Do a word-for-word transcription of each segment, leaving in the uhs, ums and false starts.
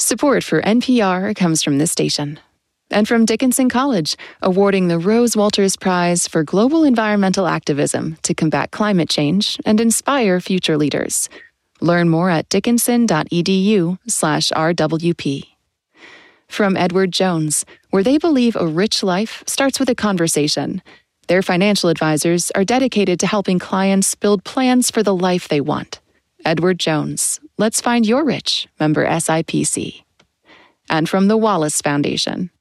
Support for N P R comes from this station. And from Dickinson College, awarding the Rose Walters Prize for Global Environmental Activism to combat climate change and inspire future leaders. Learn more at dickinson.edu slash RWP. From Edward Jones, where they believe a rich life starts with a conversation. Their financial advisors are dedicated to helping clients build plans for the life they want. Edward Jones, let's find your rich, member S I P C. And from the Wallace Foundation.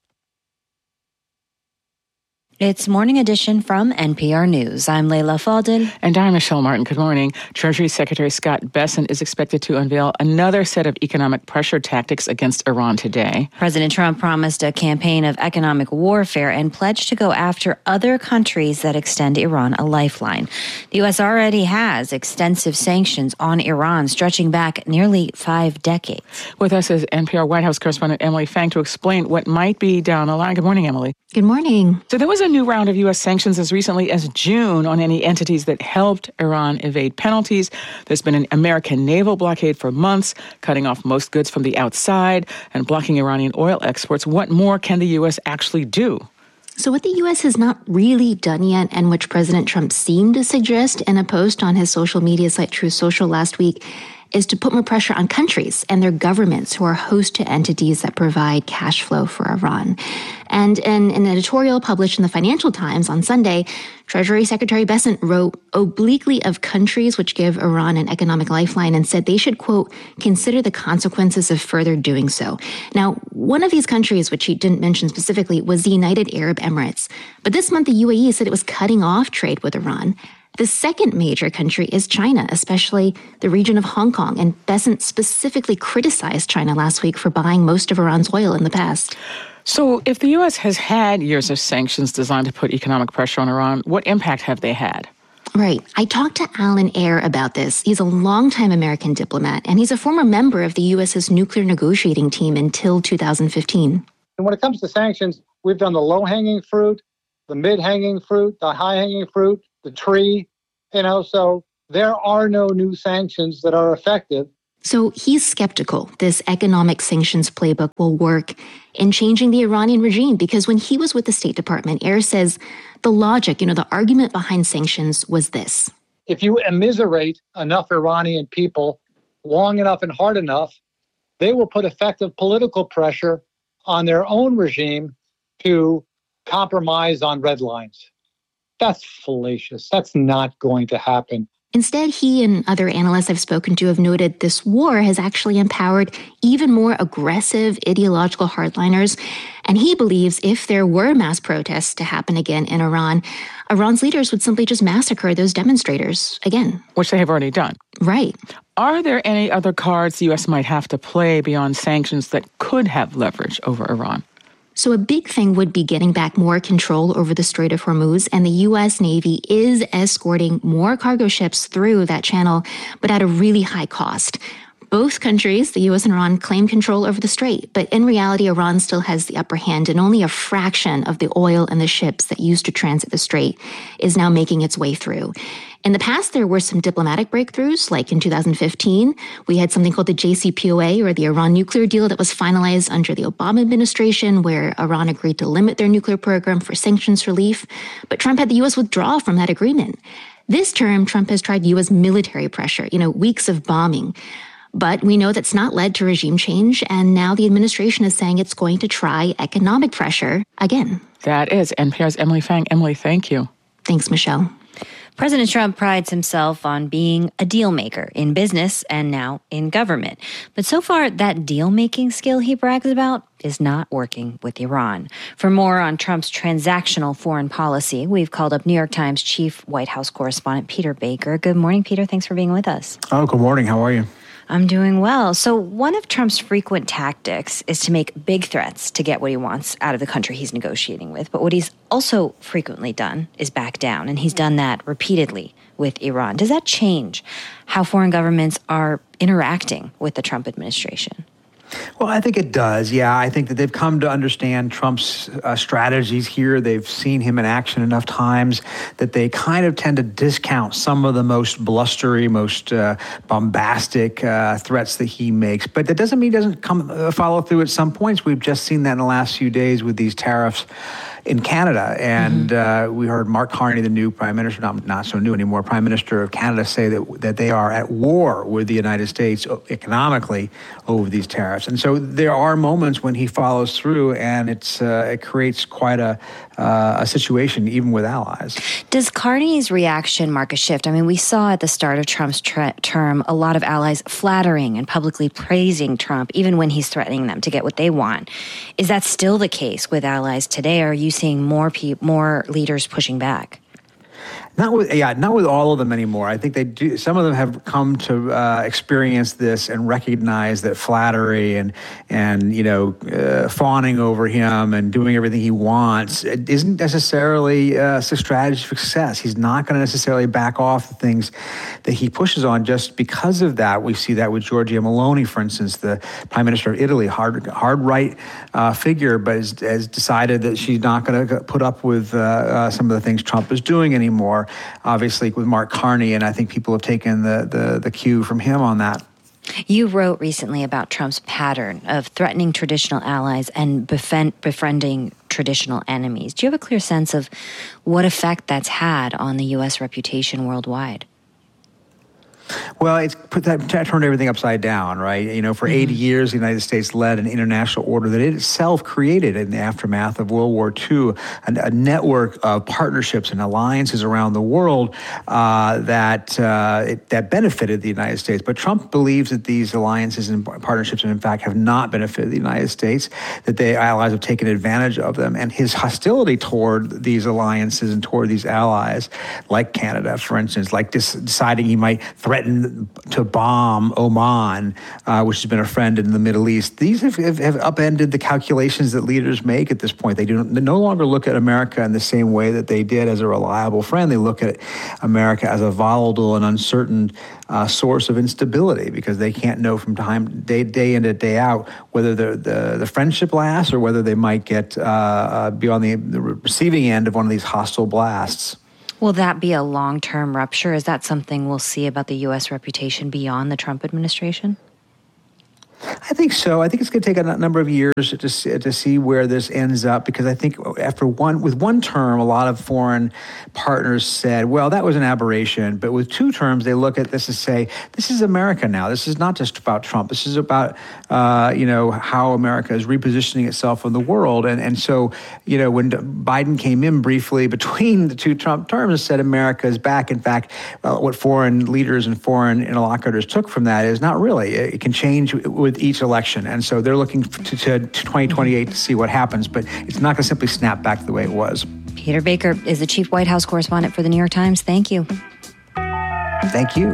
It's Morning Edition from N P R News. I'm Leila Fadel. And I'm Michelle Martin. Good morning. Treasury Secretary Scott Bessent is expected to unveil another set of economic pressure tactics against Iran today. President Trump promised a campaign of economic warfare and pledged to go after other countries that extend Iran a lifeline. The U S already has extensive sanctions on Iran stretching back nearly five decades. With us is N P R White House correspondent Emily Fang to explain what might be down the line. Good morning, Emily. Good morning. So there was a new round of U S sanctions as recently as June on any entities that helped Iran evade penalties. There's been an American naval blockade for months, cutting off most goods from the outside and blocking Iranian oil exports. What more can the U S actually do? So what the U S has not really done yet, and which President Trump seemed to suggest in a post on his social media site Truth Social last week, is to put more pressure on countries and their governments who are host to entities that provide cash flow for Iran. And in an editorial published in the Financial Times on Sunday, Treasury Secretary Bessent wrote obliquely of countries which give Iran an economic lifeline and said they should, quote, consider the consequences of further doing so. Now, one of these countries, which he didn't mention specifically, was the United Arab Emirates. But this month, the U A E said it was cutting off trade with Iran. The second major country is China, especially the region of Hong Kong, and Bessent specifically criticized China last week for buying most of Iran's oil in the past. So if the U S has had years of sanctions designed to put economic pressure on Iran, what impact have they had? Right. I talked to Alan Ayer about this. He's a longtime American diplomat, and he's a former member of the U S's nuclear negotiating team until two thousand fifteen. And when it comes to sanctions, we've done the low-hanging fruit, the mid-hanging fruit, the high-hanging fruit, the tree, you know, so there are no new sanctions that are effective. So he's skeptical this economic sanctions playbook will work in changing the Iranian regime, because when he was with the State Department, Ayer says the logic, you know, the argument behind sanctions was this. If you immiserate enough Iranian people long enough and hard enough, they will put effective political pressure on their own regime to compromise on red lines. That's fallacious. That's not going to happen. Instead, he and other analysts I've spoken to have noted this war has actually empowered even more aggressive ideological hardliners. And he believes if there were mass protests to happen again in Iran, Iran's leaders would simply just massacre those demonstrators again. Which they have already done. Right. Are there any other cards the U S might have to play beyond sanctions that could have leverage over Iran? So a big thing would be getting back more control over the Strait of Hormuz, and the U S Navy is escorting more cargo ships through that channel, but at a really high cost. Both countries, the U S and Iran, claim control over the strait, but in reality, Iran still has the upper hand, and only a fraction of the oil and the ships that used to transit the strait is now making its way through. In the past, there were some diplomatic breakthroughs, like in two thousand fifteen, we had something called the J C P O A, or the Iran nuclear deal, that was finalized under the Obama administration, where Iran agreed to limit their nuclear program for sanctions relief. But Trump had the U S withdraw from that agreement. This term, Trump has tried U S military pressure, you know, weeks of bombing. But we know that's not led to regime change, and now the administration is saying it's going to try economic pressure again. That is N P R's Emily Fang. Emily, thank you. Thanks, Michelle. President Trump prides himself on being a deal maker in business and now in government. But so far, that deal-making skill he brags about is not working with Iran. For more on Trump's transactional foreign policy, we've called up New York Times chief White House correspondent Peter Baker. Good morning, Peter. Thanks for being with us. Oh, good morning. How are you? I'm doing well. So one of Trump's frequent tactics is to make big threats to get what he wants out of the country he's negotiating with. But what he's also frequently done is back down, and he's done that repeatedly with Iran. Does that change how foreign governments are interacting with the Trump administration? Well, I think it does. Yeah, I think that they've come to understand Trump's uh, strategies here. They've seen him in action enough times that they kind of tend to discount some of the most blustery, most uh, bombastic uh, threats that he makes. But that doesn't mean he doesn't come uh, follow through at some points. We've just seen that in the last few days with these tariffs in Canada. And mm-hmm. uh, we heard Mark Carney, the new prime minister, not, not so new anymore, prime minister of Canada, say that that they are at war with the United States economically over these tariffs. And so there are moments when he follows through, and it's uh, it creates quite a uh, a situation even with allies. Does Carney's reaction mark a shift? I mean, we saw at the start of Trump's tre- term a lot of allies flattering and publicly praising Trump, even when he's threatening them to get what they want. Is that still the case with allies today, or are you seeing more pe- more leaders pushing back? Not with yeah, not with all of them anymore. I think they do. Some of them have come to uh, experience this and recognize that flattery and and you know uh, fawning over him and doing everything he wants isn't necessarily uh, a strategy for success. He's not going to necessarily back off the things that he pushes on just because of that. We see that with Giorgia Meloni, for instance, the Prime Minister of Italy, hard hard right uh, figure, but has, has decided that she's not going to put up with uh, uh, some of the things Trump is doing anymore. Obviously with Mark Carney, and I think people have taken the, the, the cue from him on that. You wrote recently about Trump's pattern of threatening traditional allies and befriend, befriending traditional enemies. Do you have a clear sense of what effect that's had on the U S reputation worldwide? Well, it's put that turned everything upside down, right? You know, for mm-hmm. eighty years, the United States led an international order that it itself created in the aftermath of World War Two, a, a network of partnerships and alliances around the world uh, that uh, it, that benefited the United States. But Trump believes that these alliances and partnerships, in fact, have not benefited the United States, that the allies have taken advantage of them. And his hostility toward these alliances and toward these allies, like Canada, for instance, like dis- deciding he might threaten to bomb Oman, uh, which has been a friend in the Middle East. These have, have, have upended the calculations that leaders make at this point. They do they no longer look at America in the same way that they did as a reliable friend. They look at America as a volatile and uncertain uh, source of instability because they can't know from time day day in and day out whether the the, the friendship lasts or whether they might get uh, uh, be on the, the receiving end of one of these hostile blasts. Will that be a long-term rupture? Is that something we'll see about the U S reputation beyond the Trump administration? I think so. I think it's going to take a number of years to to see where this ends up, because I think after one with one term, a lot of foreign partners said, well, that was an aberration. But with two terms, they look at this and say, this is America now. This is not just about Trump. This is about, uh, you know, how America is repositioning itself in the world. And and so, you know, when Biden came in briefly between the two Trump terms and said America is back, in fact, uh, what foreign leaders and foreign interlocutors took from that is not really. It can change with each election. And so they're looking to, to, to twenty twenty-eight to see what happens, but it's not going to simply snap back the way it was. Peter Baker is the chief White House correspondent for the New York Times. Thank you. Thank you.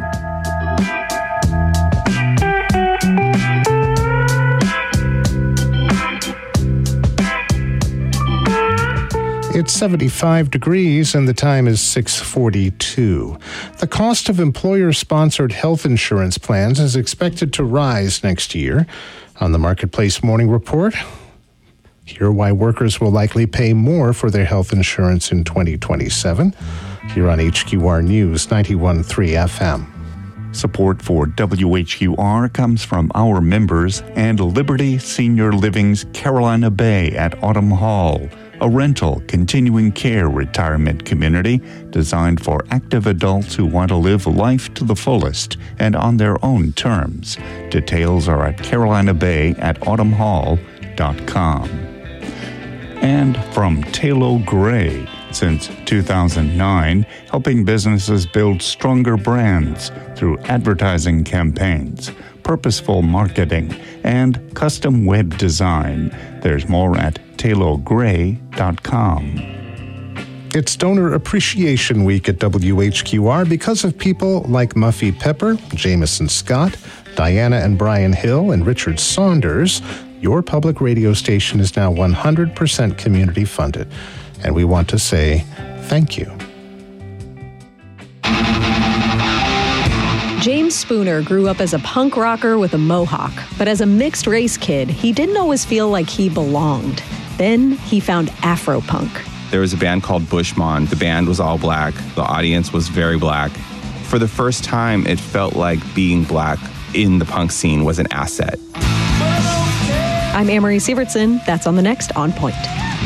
It's seventy-five degrees and the time is six forty-two. The cost of employer-sponsored health insurance plans is expected to rise next year. On the Marketplace Morning Report, hear why workers will likely pay more for their health insurance in twenty twenty-seven. Here on H Q R News ninety-one point three F M. Support for W H Q R comes from our members and Liberty Senior Living's Carolina Bay at Autumn Hall, a rental continuing care retirement community designed for active adults who want to live life to the fullest and on their own terms. Details are at carolina bay at autumn hall dot com. And from Talo Gray, since two thousand nine, helping businesses build stronger brands through advertising campaigns, purposeful marketing, and custom web design. There's more at talo gray dot com. It's Donor Appreciation Week at W H Q R because of people like Muffy Pepper, Jameson Scott, Diana and Brian Hill, and Richard Saunders. Your public radio station is now one hundred percent community funded, and we want to say thank you. James Spooner grew up as a punk rocker with a mohawk, but as a mixed-race kid, he didn't always feel like he belonged. Then he found Afropunk. There was a band called Bushmon. The band was all black. The audience was very black. For the first time, it felt like being black in the punk scene was an asset. I'm Amory Sievertson. That's on the next On Point.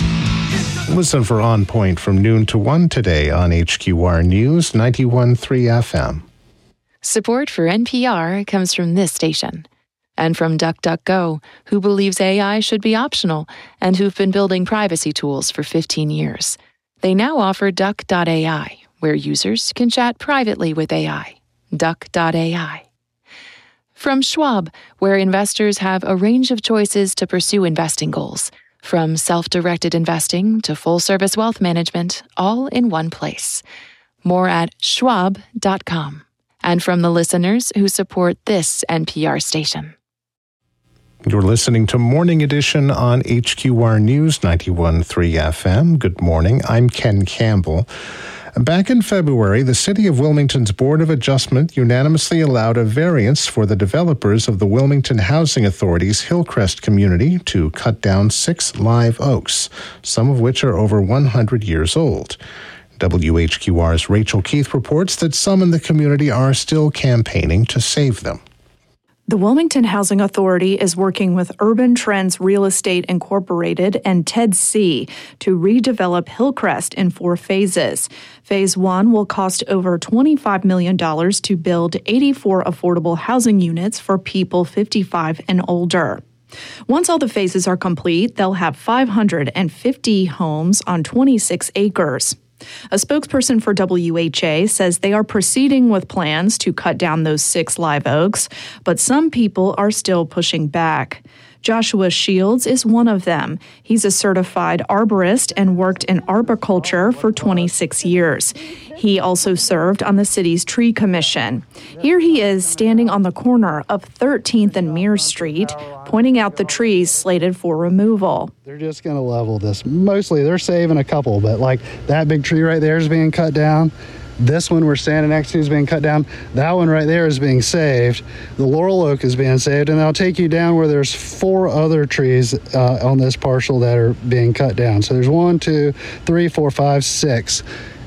Listen for On Point from noon to one today on H Q R News ninety-one point three F M. Support for N P R comes from this station and from DuckDuckGo, who believes A I should be optional and who've been building privacy tools for fifteen years. They now offer Duck dot A I, where users can chat privately with A I. Duck dot A I. From Schwab, where investors have a range of choices to pursue investing goals, from self-directed investing to full-service wealth management, all in one place. More at schwab dot com. And from the listeners who support this N P R station. You're listening to Morning Edition on H Q R News ninety-one point three F M. Good morning. I'm Ken Campbell. Back in February, the City of Wilmington's Board of Adjustment unanimously allowed a variance for the developers of the Wilmington Housing Authority's Hillcrest community to cut down six live oaks, some of which are over one hundred years old. W H Q R's Rachel Keith reports that some in the community are still campaigning to save them. The Wilmington Housing Authority is working with Urban Trends Real Estate Incorporated and Ted C. to redevelop Hillcrest in four phases. Phase one will cost over twenty-five million dollars to build eighty-four affordable housing units for people fifty-five and older. Once all the phases are complete, they'll have five hundred fifty homes on twenty-six acres. A spokesperson for W H A says they are proceeding with plans to cut down those six live oaks, but some people are still pushing back. Joshua Shields is one of them. He's a certified arborist and worked in arboriculture for twenty-six years. He also served on the city's tree commission. Here he is standing on the corner of thirteenth and Muir Street, pointing out the trees slated for removal. They're just going to level this. Mostly they're saving a couple, but like that big tree right there is being cut down. This one we're standing next to is being cut down. That one right there is being saved. The laurel oak is being saved, and I'll take you down where there's four other trees uh, on this parcel that are being cut down. So there's one, two, three, four, five, six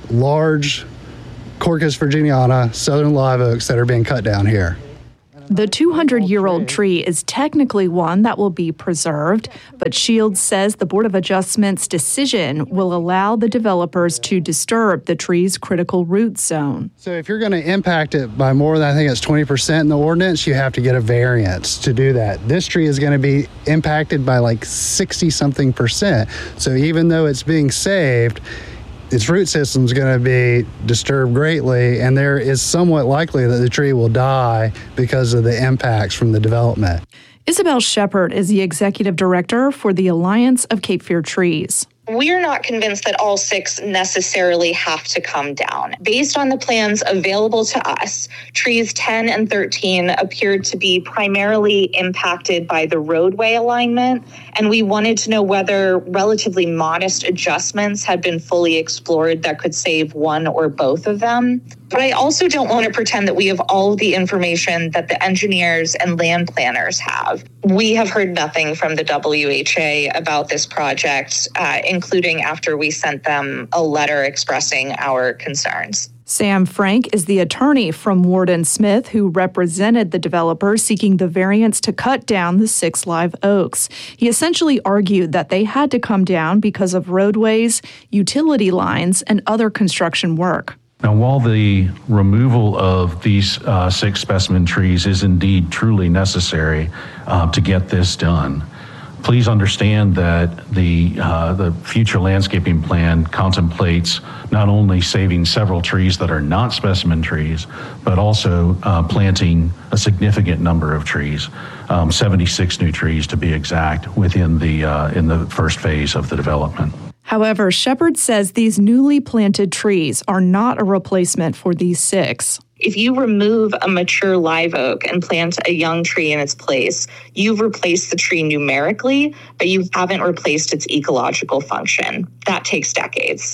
large Quercus virginiana southern live oaks that are being cut down here. The two hundred year old tree is technically one that will be preserved, but Shields says the Board of Adjustment's decision will allow the developers to disturb the tree's critical root zone. So if you're going to impact it by more than, I think it's twenty percent in the ordinance, you have to get a variance to do that. This tree is going to be impacted by like sixty something percent. So even though it's being saved, its root system is going to be disturbed greatly, and there is somewhat likely that the tree will die because of the impacts from the development. Isabel Shepard is the executive director for the Alliance of Cape Fear Trees. We're not convinced that all six necessarily have to come down. Based on the plans available to us, trees ten and thirteen appeared to be primarily impacted by the roadway alignment, and we wanted to know whether relatively modest adjustments had been fully explored that could save one or both of them. But I also don't want to pretend that we have all of the information that the engineers and land planners have. We have heard nothing from the W H A about this project, uh, including after we sent them a letter expressing our concerns. Sam Frank is the attorney from Ward and Smith who represented the developer seeking the variance to cut down the six live oaks. He essentially argued that they had to come down because of roadways, utility lines, and other construction work. Now, while the removal of these uh, six specimen trees is indeed truly necessary uh, to get this done, please understand that the uh, the future landscaping plan contemplates not only saving several trees that are not specimen trees, but also uh, planting a significant number of trees, um, seventy-six new trees to be exact, within the uh, in the first phase of the development. However, Shepard says these newly planted trees are not a replacement for these six. If you remove a mature live oak and plant a young tree in its place, you've replaced the tree numerically, but you haven't replaced its ecological function. That takes decades.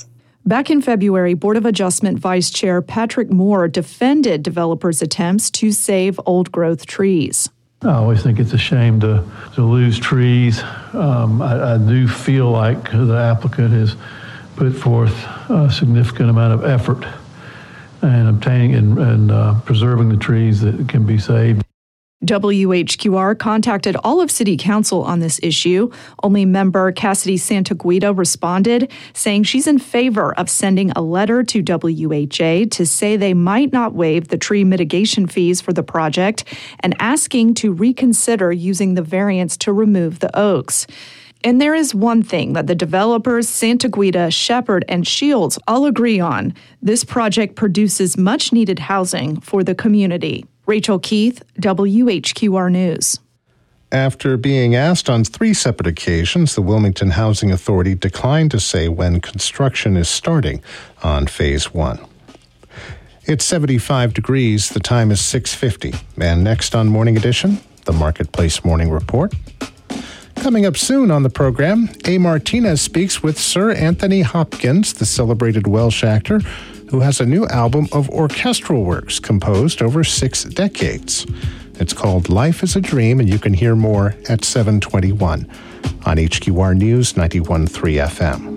Back in February, Board of Adjustment Vice Chair Patrick Moore defended developers' attempts to save old-growth trees. I always think it's a shame to, to lose trees. Um, I, I do feel like the applicant has put forth a significant amount of effort in obtaining and, and uh, preserving the trees that can be saved. W H Q R contacted all of City Council on this issue. Only member Cassidy Santaguida responded, saying she's in favor of sending a letter to W H A to say they might not waive the tree mitigation fees for the project and asking to reconsider using the variance to remove the oaks. And there is one thing that the developers Santaguida, Shepherd, and Shields all agree on. This project produces much-needed housing for the community. Rachel Keith, W H Q R News. After being asked on three separate occasions, the Wilmington Housing Authority declined to say when construction is starting on Phase one. It's seventy-five degrees. The time is six fifty. And next on Morning Edition, the Marketplace Morning Report. Coming up soon on the program, A. Martinez speaks with Sir Anthony Hopkins, the celebrated Welsh actor, who has a new album of orchestral works composed over six decades. It's called Life is a Dream, and you can hear more at seven twenty-one on H Q R News ninety-one point three F M.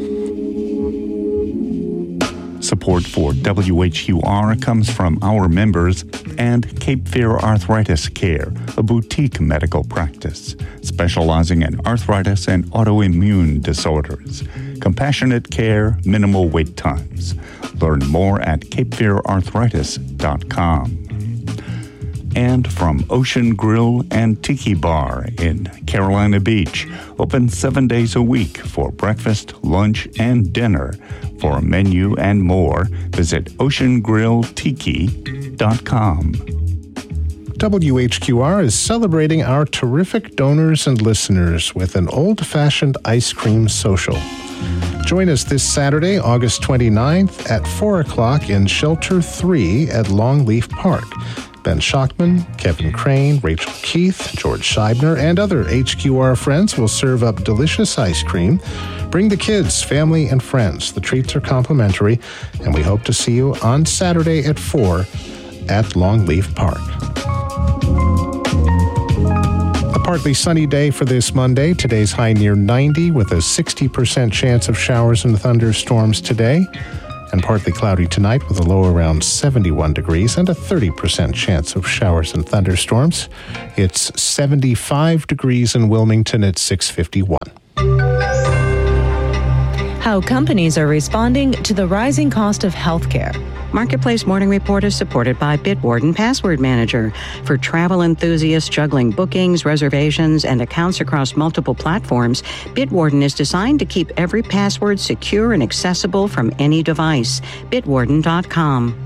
Support for W H Q R comes from our members and Cape Fear Arthritis Care, a boutique medical practice specializing in arthritis and autoimmune disorders. Compassionate care, minimal wait times. Learn more at cape fear arthritis dot com. And from Ocean Grill and Tiki Bar in Carolina Beach, open seven days a week for breakfast, lunch, and dinner. For a menu and more, visit ocean grill tiki dot com. W H Q R is celebrating our terrific donors and listeners with an old-fashioned ice cream social. Join us this Saturday, August twenty-ninth at four o'clock in Shelter three at Longleaf Park. Ben Schachman, Kevin Crane, Rachel Keith, George Scheibner, and other H Q R friends will serve up delicious ice cream. Bring the kids, family, and friends. The treats are complimentary, and we hope to see you on Saturday at four at Longleaf Park. A partly sunny day for this Monday. Today's high near ninety with a sixty percent chance of showers and thunderstorms today. And partly cloudy tonight with a low around seventy-one degrees and a thirty percent chance of showers and thunderstorms. It's seventy-five degrees in Wilmington at six fifty-one. How companies are responding to the rising cost of healthcare. Marketplace Morning Report is supported by Bitwarden Password Manager. For travel enthusiasts juggling bookings, reservations, and accounts across multiple platforms, Bitwarden is designed to keep every password secure and accessible from any device. bitwarden dot com.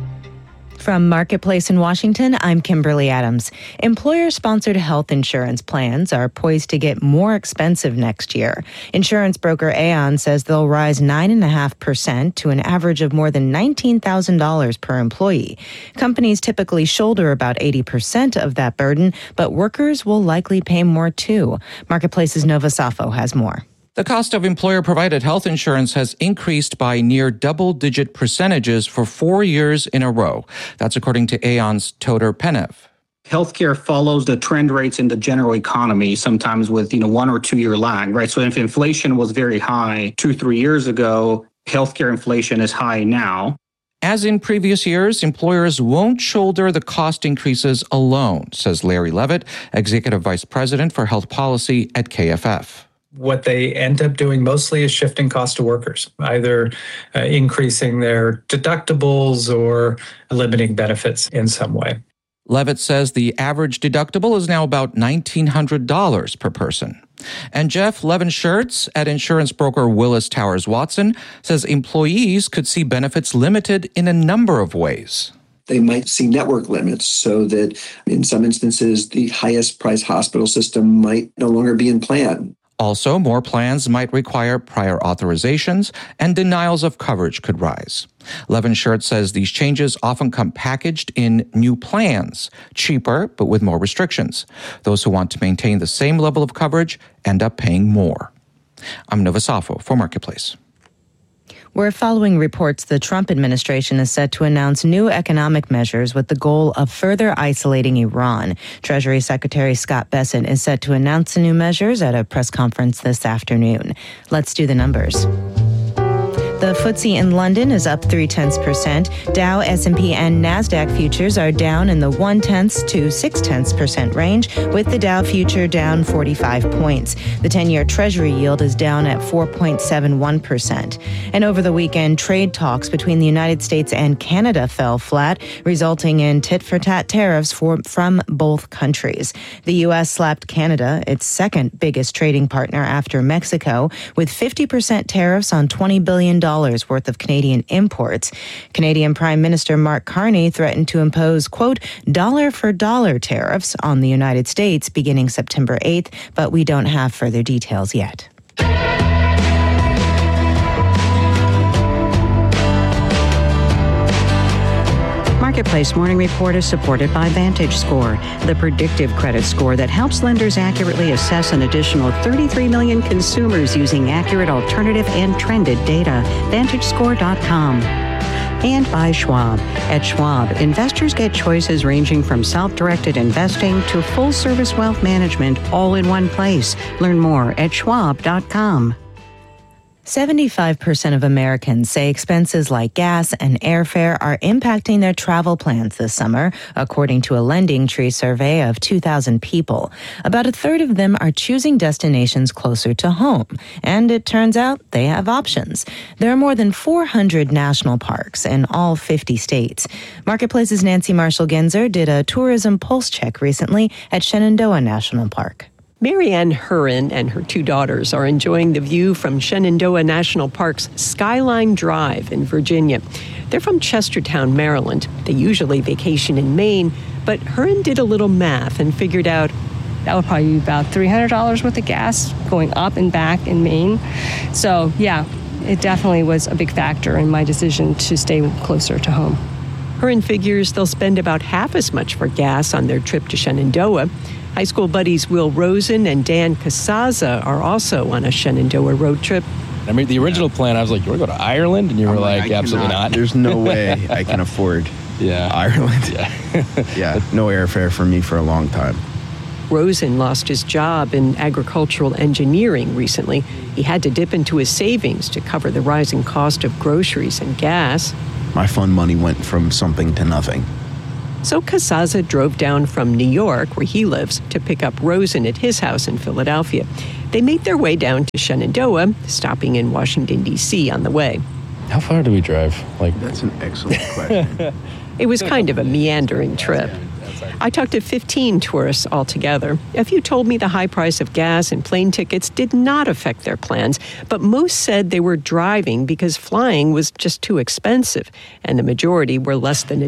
From Marketplace in Washington, I'm Kimberly Adams. Employer-sponsored health insurance plans are poised to get more expensive next year. Insurance broker Aon says they'll rise nine point five percent to an average of more than nineteen thousand dollars per employee. Companies typically shoulder about eighty percent of that burden, but workers will likely pay more too. Marketplace's Nova Safo has more. The cost of employer-provided health insurance has increased by near double-digit percentages for four years in a row. That's according to Aon's Toder Penev. Healthcare follows the trend rates in the general economy, sometimes with, you know, one or two year lag, right? So if inflation was very high two, three years ago, healthcare inflation is high now. As in previous years, employers won't shoulder the cost increases alone, says Larry Levitt, Executive Vice President for Health Policy at K F F. What they end up doing mostly is shifting cost to workers, either uh, increasing their deductibles or limiting benefits in some way. Levitt says the average deductible is now about nineteen hundred dollars per person. And Jeff Levin-Schertz at insurance broker Willis Towers Watson says employees could see benefits limited in a number of ways. They might see network limits so that in some instances, the highest price hospital system might no longer be in plan. Also, more plans might require prior authorizations, and denials of coverage could rise. Levin-Schertz says these changes often come packaged in new plans, cheaper but with more restrictions. Those who want to maintain the same level of coverage end up paying more. I'm Nova Safo for Marketplace. We're following reports the Trump administration is set to announce new economic measures with the goal of further isolating Iran. Treasury Secretary Scott Bessent is set to announce the new measures at a press conference this afternoon. Let's do the numbers. The F T S E in London is up three tenths percent. Dow, S and P, and NASDAQ futures are down in the one tenths to six tenths percent range, with the Dow future down forty-five points. The ten-year Treasury yield is down at four point seven one percent. And over the weekend, trade talks between the United States and Canada fell flat, resulting in tit-for-tat tariffs for, from both countries. The U S slapped Canada, its second biggest trading partner after Mexico, with fifty percent tariffs on twenty billion dollars worth of Canadian imports. Canadian Prime Minister Mark Carney threatened to impose, quote, dollar-for-dollar tariffs on the United States beginning September eighth, but we don't have further details yet. Marketplace Morning Report is supported by VantageScore, the predictive credit score that helps lenders accurately assess an additional thirty-three million consumers using accurate alternative and trended data. Vantage Score dot com. And by Schwab. At Schwab, investors get choices ranging from self-directed investing to full-service wealth management all in one place. Learn more at schwab dot com. seventy-five percent of Americans say expenses like gas and airfare are impacting their travel plans this summer, according to a LendingTree survey of two thousand people. About a third of them are choosing destinations closer to home, and it turns out they have options. There are more than four hundred national parks in all fifty states. Marketplace's Nancy Marshall-Genzer did a tourism pulse check recently at Shenandoah National Park. Marianne Hurin and her two daughters are enjoying the view from Shenandoah National Park's Skyline Drive in Virginia. They're from Chestertown, Maryland. They usually vacation in Maine, but Hurin did a little math and figured out that would probably be about three hundred dollars worth of gas going up and back in Maine. So, yeah, it definitely was a big factor in my decision to stay closer to home. Hurin figures they'll spend about half as much for gas on their trip to Shenandoah. High school buddies Will Rosen and Dan Casaza are also on a Shenandoah road trip. I mean, the original plan, I was like, you want to go to Ireland? And you were I'm like, like absolutely cannot, not. There's no way I can afford yeah. Ireland. Yeah. yeah, no airfare for me for a long time. Rosen lost his job in agricultural engineering recently. He had to dip into his savings to cover the rising cost of groceries and gas. My fun money went from something to nothing. So Casaza drove down from New York, where he lives, to pick up Rosen at his house in Philadelphia. They made their way down to Shenandoah, stopping in Washington, D C on the way. How far do we drive? Like That's an excellent question. It was kind of a meandering trip. I talked to fifteen tourists altogether. A few told me the high price of gas and plane tickets did not affect their plans, but most said they were driving because flying was just too expensive, and the majority were less than a